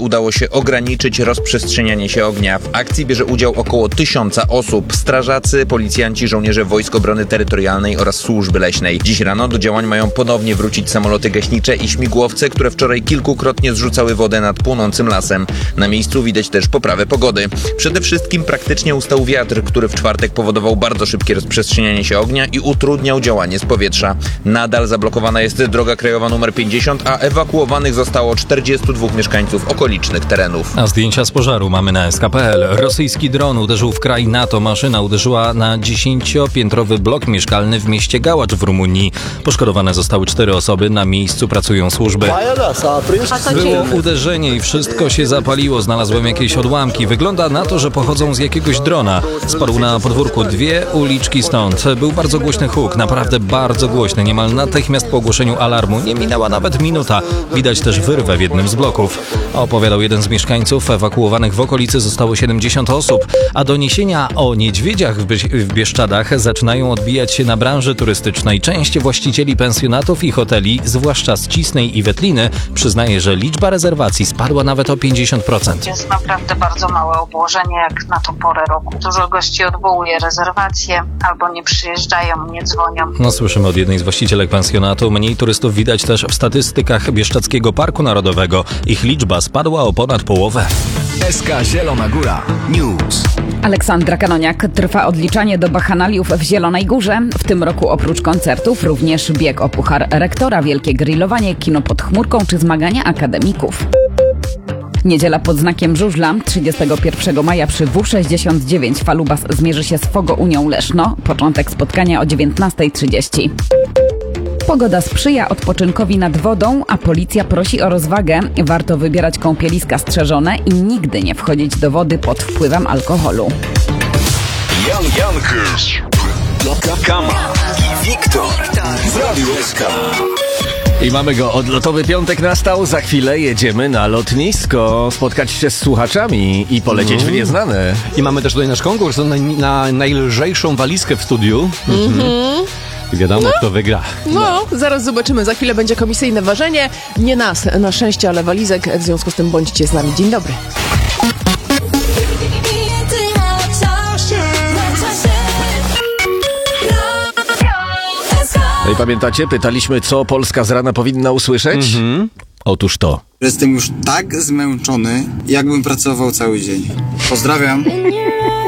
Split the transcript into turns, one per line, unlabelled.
udało się ograniczyć rozprzestrzenianie się ognia. W akcji bierze udział około 1000 osób. Strażacy, policjanci, żołnierze Wojsk Obrony Terytorialnej oraz Służby Leśnej. Dziś rano do działań mają ponownie wrócić samoloty gaśnicze i śmigłowce, które wczoraj kilkukrotnie zrzucały wodę nad płonącym lasem. Na miejscu widać też poprawę pogody. Przede wszystkim praktycznie ustał wiatr, który w czwartek powodował bardzo szybkie rozprzestrzenianie się ognia i utrudniał działanie z powietrza. Nadal zablokowana jest droga krajowa nr 50, a ewakuowanych zostało 42 mieszkańców okolicznych terenów.
A zdjęcia z pożaru mamy na SK.pl. Rosyjski dron uderzył w kraj NATO. Maszyna uderzyła na 10-piętrowy blok mieszkalny w mieście Gałacz w Rumunii. Poszkodowane zostały 4 osoby. Na miejscu pracują służby. Było uderzenie i wszystko się zapaliło. Znalazłem jakieś odłamki. Wygląda na to, że pochodzą z jakiegoś drona. Spadł na podwórku 2 uliczki stąd. Był bardzo głośny huk, naprawdę bardzo głośny. Niemal natychmiast po ogłoszeniu alarmu nie minęła nawet minuta. Widać też wyrwę w jednym z bloków. Opowiadał jeden z mieszkańców. Ewakuowanych w okolicy zostało 70 osób, a doniesienia o niedźwiedziach w Bieszczadach zaczynają odbijać się na branży turystycznej. Część właścicieli pensjonatów i hoteli, zwłaszcza z Cisnej i Wetliny, przyznaje, że liczba rezerwacji spadła nawet o 50%.
Jest naprawdę bardzo małe obłożenie jak na tą porę roku. Dużo gości odwołuje rezerwacje albo nie przyjeżdżają, nie dzwonią.
No, słyszymy od jednej z właścicielek pensjonatu. Mniej turystów widać też w statystykach Bieszczadzkiego Parku Narodowego. Ich liczba spadła o ponad połowę.
SK Zielona Góra News.
Aleksandra Kanoniak. Trwa odliczanie do bacchanaliów w Zielonej Górze. W tym roku oprócz koncertów również bieg o puchar rektora, wielkie grillowanie, kino pod chmurką czy zmagania akademików. Niedziela pod znakiem żużla. 31 maja przy W69 Falubas zmierzy się z Fogo Unią Leszno. Początek spotkania o 19:30. Pogoda sprzyja odpoczynkowi nad wodą, a policja prosi o rozwagę. Warto wybierać kąpieliska strzeżone i nigdy nie wchodzić do wody pod wpływem alkoholu.
Jan Jankers, Kama i Wiktor w Radiu SK. I mamy go. Odlotowy piątek nastał. Za chwilę jedziemy na lotnisko, spotkać się z słuchaczami i polecieć w nieznane.
I mamy też tutaj nasz konkurs na najlżejszą walizkę w studiu. I wiadomo, kto wygra.
No, zaraz zobaczymy. Za chwilę będzie komisyjne ważenie. Nie nas, na szczęście, ale walizek. W związku z tym bądźcie z nami. Dzień dobry.
No i pamiętacie, pytaliśmy, co Polska z rana powinna usłyszeć? Otóż to.
Jestem już tak zmęczony, jakbym pracował cały dzień. Pozdrawiam.